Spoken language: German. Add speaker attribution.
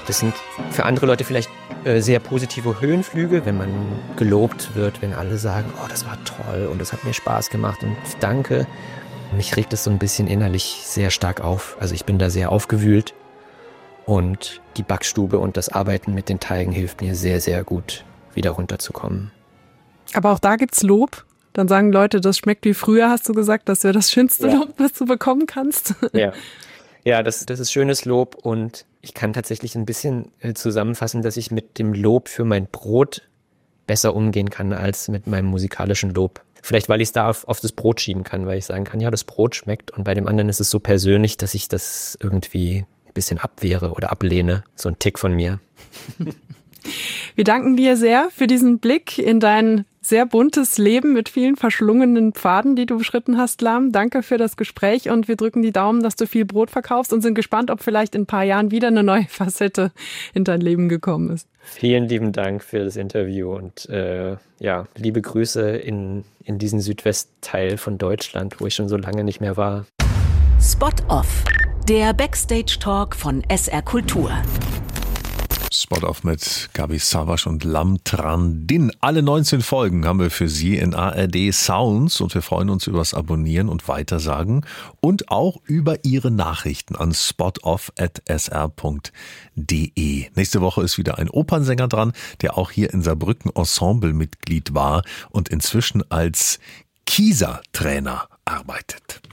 Speaker 1: Das sind für andere Leute vielleicht sehr positive Höhenflüge, wenn man gelobt wird, wenn alle sagen, oh, das war toll und das hat mir Spaß gemacht und danke. Mich regt es so ein bisschen innerlich sehr stark auf. Also ich bin da sehr aufgewühlt und die Backstube und das Arbeiten mit den Teigen hilft mir sehr, sehr gut, wieder runterzukommen.
Speaker 2: Aber auch da gibt's Lob. Dann sagen Leute, das schmeckt wie früher, hast du gesagt, das wäre das schönste Lob, was du bekommen kannst.
Speaker 1: Ja, das ist schönes Lob und ich kann tatsächlich ein bisschen zusammenfassen, dass ich mit dem Lob für mein Brot besser umgehen kann als mit meinem musikalischen Lob. Vielleicht, weil ich es da auf das Brot schieben kann, weil ich sagen kann, ja, das Brot schmeckt und bei dem anderen ist es so persönlich, dass ich das irgendwie ein bisschen abwehre oder ablehne. So ein Tick von mir.
Speaker 2: Wir danken dir sehr für diesen Blick in dein sehr buntes Leben mit vielen verschlungenen Pfaden, die du beschritten hast, Lam. Danke für das Gespräch und wir drücken die Daumen, dass du viel Brot verkaufst und sind gespannt, ob vielleicht in ein paar Jahren wieder eine neue Facette in dein Leben gekommen ist.
Speaker 1: Vielen lieben Dank für das Interview und liebe Grüße in diesen Südwestteil von Deutschland, wo ich schon so lange nicht mehr war.
Speaker 3: Spot Off, der Backstage-Talk von SR Kultur.
Speaker 4: Spot Off mit Gabi Savasch und Lam Tran Din. Alle 19 Folgen haben wir für Sie in ARD Sounds und wir freuen uns übers Abonnieren und Weitersagen und auch über Ihre Nachrichten an spotoff@sr.de. Nächste Woche ist wieder ein Opernsänger dran, der auch hier in Saarbrücken Ensemble-Mitglied war und inzwischen als Kieser-Trainer arbeitet.